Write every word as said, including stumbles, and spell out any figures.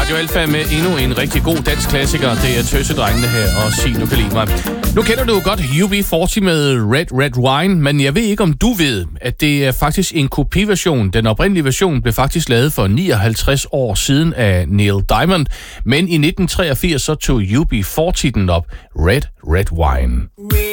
Radio Alfa med endnu en rigtig god dansk klassiker. Det er Tøsedrengene her, og Sig, du kan lide mig. Nu kender du godt U B fyrre med Red Red Wine, men jeg ved ikke, om du ved, at det er faktisk en kopiversion. Den oprindelige version blev faktisk lavet for nioghalvtreds år siden af Neil Diamond, men i nitten treogfirs så tog U B fyrre den op, Red Red Wine.